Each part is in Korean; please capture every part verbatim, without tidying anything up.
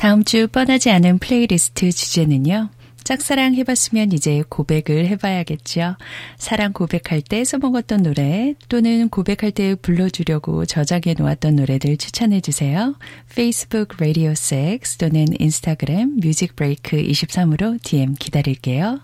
다음 주 뻔하지 않은 플레이리스트 주제는요. 짝사랑 해봤으면 이제 고백을 해봐야겠죠. 사랑 고백할 때 써먹었던 노래 또는 고백할 때 불러주려고 저장해 놓았던 노래들 추천해 주세요. 페이스북 라디오 섹스 또는 인스타그램 뮤직 브레이크 이십삼으로 디엠 기다릴게요.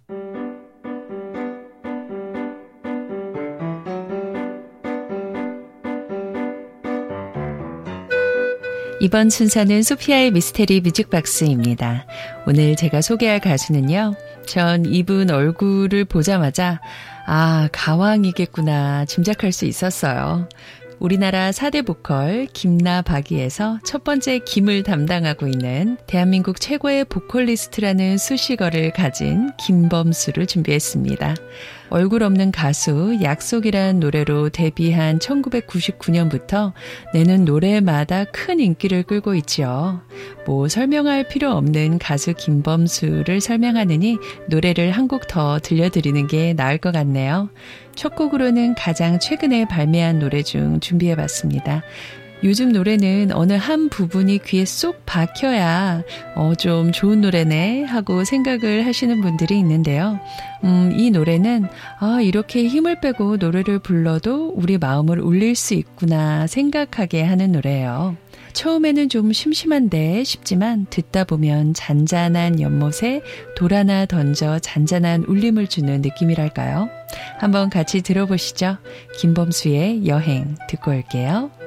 이번 순서는 소피아의 미스테리 뮤직박스입니다. 오늘 제가 소개할 가수는요. 전 이분 얼굴을 보자마자 아, 가왕이겠구나 짐작할 수 있었어요. 우리나라 사 대 보컬 김나박이에서 첫 번째 김을 담당하고 있는 대한민국 최고의 보컬리스트라는 수식어를 가진 김범수를 준비했습니다. 얼굴 없는 가수 약속이란 노래로 데뷔한 천구백구십구 년부터 내는 노래마다 큰 인기를 끌고 있지요. 뭐 설명할 필요 없는 가수 김범수를 설명하느니 노래를 한 곡 더 들려드리는 게 나을 것 같네요. 첫 곡으로는 가장 최근에 발매한 노래 중 준비해봤습니다. 요즘 노래는 어느 한 부분이 귀에 쏙 박혀야 어, 좀 좋은 노래네 하고 생각을 하시는 분들이 있는데요. 음, 이 노래는 아, 이렇게 힘을 빼고 노래를 불러도 우리 마음을 울릴 수 있구나 생각하게 하는 노래예요. 처음에는 좀 심심한데 싶지만 듣다 보면 잔잔한 연못에 돌 하나 던져 잔잔한 울림을 주는 느낌이랄까요? 한번 같이 들어보시죠. 김범수의 여행 듣고 올게요.